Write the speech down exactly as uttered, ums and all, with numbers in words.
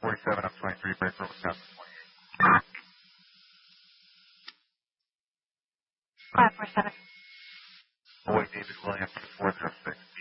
forty-seven up twenty-three, break for Wisconsin five four seven. twenty-eight. Boy David Williams, four zero six.